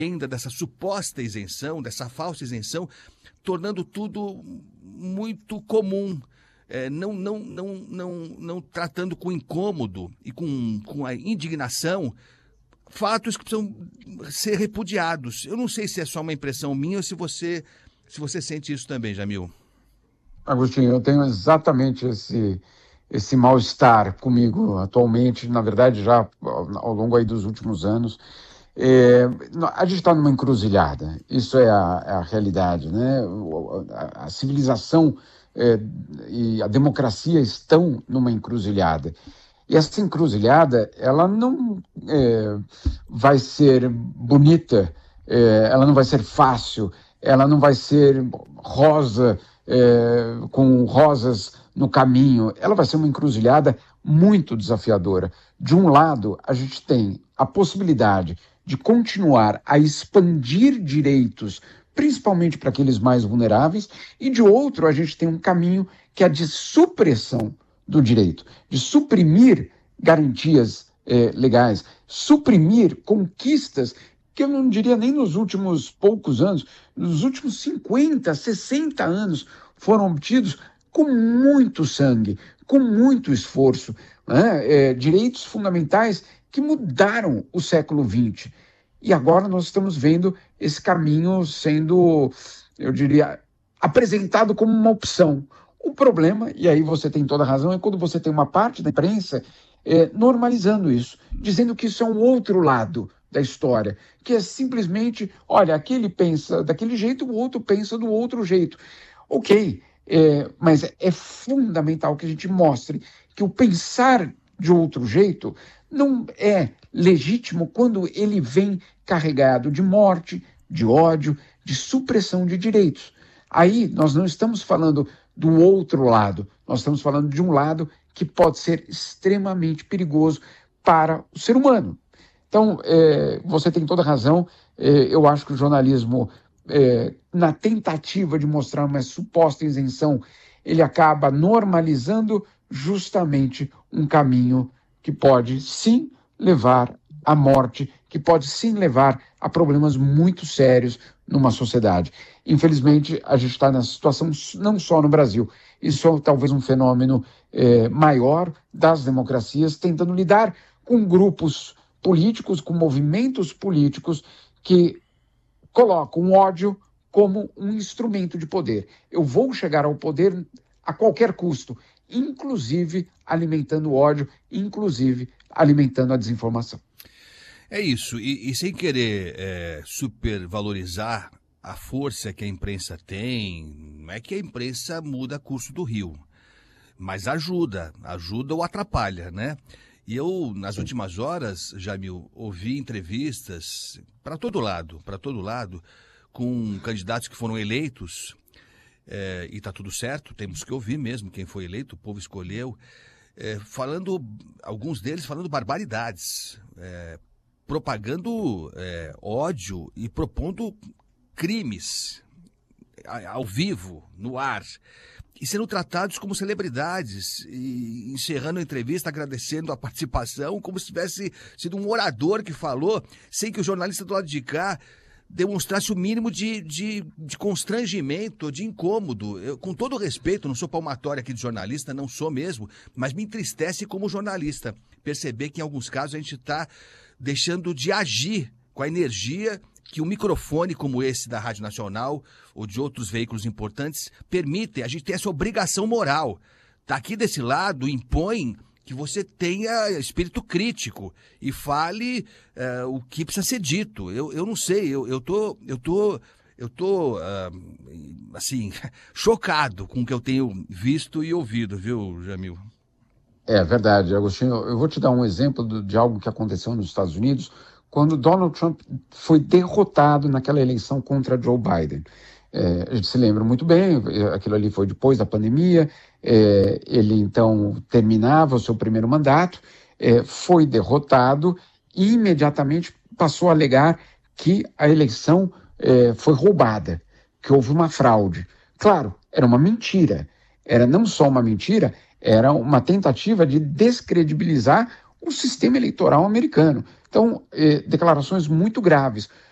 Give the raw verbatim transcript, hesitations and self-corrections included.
ainda dessa suposta isenção, dessa falsa isenção, tornando tudo muito comum, é, não, não, não, não, não tratando com incômodo e com, com a indignação fatos que precisam ser repudiados. Eu não sei se é só uma impressão minha ou se você, se você sente isso também, Jamil. Agostinho, eu tenho exatamente esse, esse mal-estar comigo atualmente, na verdade já ao longo aí dos últimos anos. É, a gente está numa encruzilhada, isso é a, é a realidade, né? A, a civilização é, e a democracia estão numa encruzilhada. E essa encruzilhada, ela não é, vai ser bonita, é, ela não vai ser fácil, ela não vai ser rosa, é, com rosas no caminho, ela vai ser uma encruzilhada muito desafiadora. De um lado, a gente tem a possibilidade de continuar a expandir direitos, principalmente para aqueles mais vulneráveis, e de outro, a gente tem um caminho que é de supressão do direito, de suprimir garantias eh, legais, suprimir conquistas que eu não diria nem nos últimos poucos anos, nos últimos cinquenta, sessenta anos foram obtidos com muito sangue, com muito esforço, né? É, direitos fundamentais que mudaram o século vinte. E agora nós estamos vendo esse caminho sendo, eu diria, apresentado como uma opção. O problema, e aí você tem toda a razão, é quando você tem uma parte da imprensa é, normalizando isso, dizendo que isso é um outro lado da história, que é simplesmente, olha, aquele pensa daquele jeito, o outro pensa do outro jeito. Ok, é, mas é fundamental que a gente mostre que o pensar de outro jeito não é legítimo quando ele vem carregado de morte, de ódio, de supressão de direitos. Aí nós não estamos falando do outro lado, nós estamos falando de um lado que pode ser extremamente perigoso para o ser humano. Então, é, você tem toda a razão, é, eu acho que o jornalismo, é, na tentativa de mostrar uma suposta isenção, ele acaba normalizando justamente um caminho que pode sim levar à morte, que pode sim levar a problemas muito sérios numa sociedade. Infelizmente, a gente está nessa situação não só no Brasil, isso é talvez um fenômeno é, maior das democracias, tentando lidar com grupos políticos, com movimentos políticos que colocam o ódio como um instrumento de poder. Eu vou chegar ao poder a qualquer custo, inclusive alimentando o ódio, inclusive alimentando a desinformação. É isso, e, e sem querer é, supervalorizar a força que a imprensa tem, não é que a imprensa muda curso do rio, mas ajuda, ajuda ou atrapalha, né? E eu, nas últimas horas, Jamil, ouvi entrevistas para todo lado, para todo lado, com candidatos que foram eleitos, é, e está tudo certo, temos que ouvir mesmo quem foi eleito, o povo escolheu, é, falando, alguns deles falando barbaridades, é, propagando é, ódio e propondo crimes ao vivo, no ar, e sendo tratados como celebridades, e encerrando a entrevista agradecendo a participação, como se tivesse sido um orador que falou, sem que o jornalista do lado de cá demonstrasse o mínimo de, de, de constrangimento, de incômodo. Eu, com todo respeito, não sou palmatória aqui de jornalista, não sou mesmo, mas me entristece como jornalista perceber que em alguns casos a gente está deixando de agir com a energia que um microfone como esse da Rádio Nacional ou de outros veículos importantes permitem. A gente tem essa obrigação moral. Tá aqui desse lado, impõe que você tenha espírito crítico e fale uh, o que precisa ser dito. Eu, eu não sei, eu, eu tô, eu tô, eu tô uh, assim, chocado com o que eu tenho visto e ouvido, viu, Jamil? É verdade, Agostinho. Eu vou te dar um exemplo de algo que aconteceu nos Estados Unidos quando Donald Trump foi derrotado naquela eleição contra Joe Biden. É, a gente se lembra muito bem, aquilo ali foi depois da pandemia, é, ele então terminava o seu primeiro mandato, é, foi derrotado e imediatamente passou a alegar que a eleição é, foi roubada, que houve uma fraude. Claro, era uma mentira, era não só uma mentira, era uma tentativa de descredibilizar o sistema eleitoral americano. Então, eh, declarações muito graves.